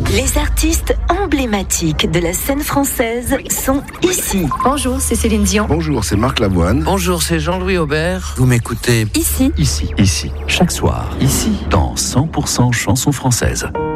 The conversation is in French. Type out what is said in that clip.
Les artistes emblématiques de la scène française sont ici. Bonjour, c'est Céline Dion. Bonjour, c'est Marc Lavoine. Bonjour, c'est Jean-Louis Aubert. Vous m'écoutez Ici. Ici, chaque soir. Ici, dans 100% chansons françaises.